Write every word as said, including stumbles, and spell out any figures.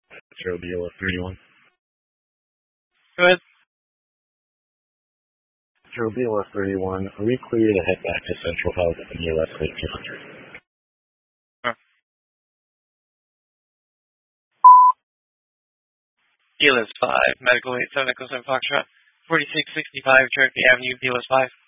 Joe B L S thirty-one. Go ahead. Joe B L S thirty-one, are we clear to head back to Central Health and E L S Lake two hundred? Huh. E L S five, Medical eight seven Echo seven Foxtrot, forty-six sixty-five Cherokee Avenue, E L S five.